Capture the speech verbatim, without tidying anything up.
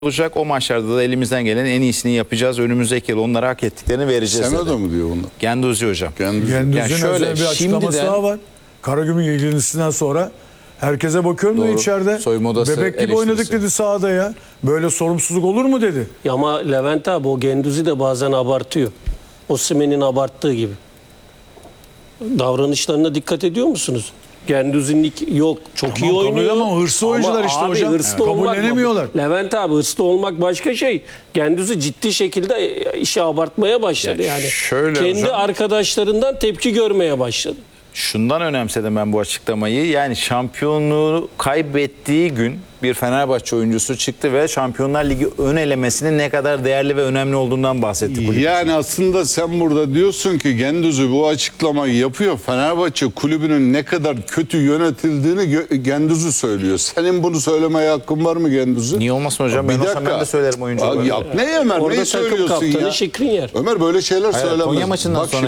olacak. O maçlarda da elimizden gelen en iyisini yapacağız. Önümüzdeki yıl onlara hak ettiklerini vereceğiz. Semedo mu diyor bunu? Genduzi hocam. Genduzi. Yani Gendüz'ün şöyle, özel bir açıklaması şimdiden- daha var. Karagümrük ilgilisinden sonra herkese bakıyorum da Doğru. içeride. Soyunma odası Bebek gibi eleştirisi. oynadık dedi sahada ya. Böyle sorumsuzluk olur mu dedi. Ya ama Levent abi o Gendüzi de bazen abartıyor. Osimhen'in abarttığı gibi. Davranışlarına dikkat ediyor musunuz? Gendüzi'nin yok. Çok Tamam, iyi kabul oynuyor. ama hırslı oyuncular işte abi, hocam. Hırslı Evet. olmak, Kabullenemiyorlar. Levent abi hırslı olmak başka şey. Gendüzi ciddi şekilde işi abartmaya başladı Ya yani. şöyle Kendi hocam. arkadaşlarından tepki görmeye başladı. Şundan önemsedim ben bu açıklamayı. Yani şampiyonluğu kaybettiği gün bir Fenerbahçe oyuncusu çıktı ve Şampiyonlar Ligi ön elemesinin ne kadar değerli ve önemli olduğundan bahsetti. kulüp. Yani aslında sen burada diyorsun ki Genduzi bu açıklamayı yapıyor. Fenerbahçe kulübünün ne kadar kötü yönetildiğini Gö- Genduzi söylüyor. Senin bunu söylemeye hakkın var mı Genduzi? Niye olmasın hocam? Bir Ben olsam dakika. ben de söylerim oyuncu Aa, olarak. Yap ne Ömer? Orada Neyi takım söylüyorsun kaptanı ya? Şikrinyer. Ömer böyle şeyler Hayır, söylemez. Konya maçından Bak sonra